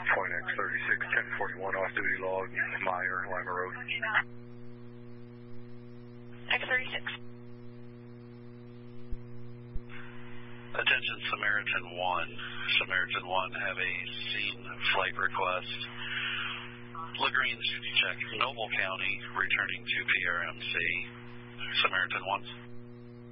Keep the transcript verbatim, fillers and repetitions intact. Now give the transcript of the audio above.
Point X thirty-six, ten forty-one off-duty log, Meyer, Lima Road. X thirty-six. Attention Samaritan one. Samaritan one have a scene flight request. Lagrange check, Noble County, returning to P R M C. Samaritan one.